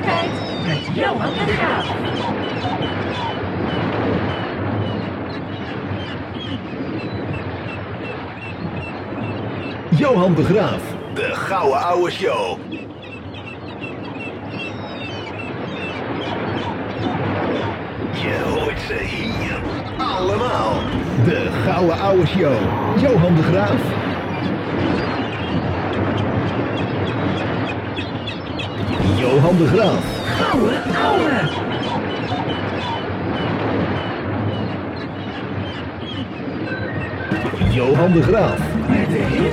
tijd met Johan de Graaf. Johan de Graaf, de Gouden Ouwe Show. Je hoort ze hier allemaal. De Gouden Ouwe Show. Johan de Graaf. Johan de Graaf. Gouden Ouwe. Johan de Graaf. Met de hits